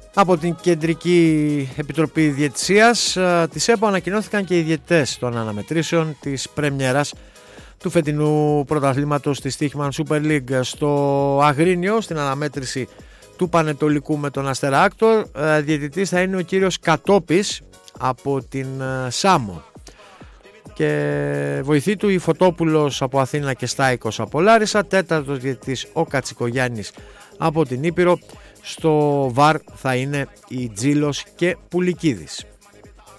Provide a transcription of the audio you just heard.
Από την Κεντρική Επιτροπή Διαιτησίας της ΕΠΟ ανακοινώθηκαν και οι διαιτητές των αναμετρήσεων της πρέμιερας του φετινού πρωταθλήματος της Stoichman Super League. Στο Αγρίνιο, στην αναμέτρηση του Πανετολικού με τον Αστέρα Άκτορ, διαιτητής θα είναι ο κύριος Κατόπης από την Σάμο και βοηθή του η Φωτόπουλος από Αθήνα και Στάικος από Λάρισα. Τέταρτος διαιτητής ο Κατσικογιάννης από την Ήπειρο. Στο ΒΑΡ θα είναι η Τζίλος και Πουλικίδης.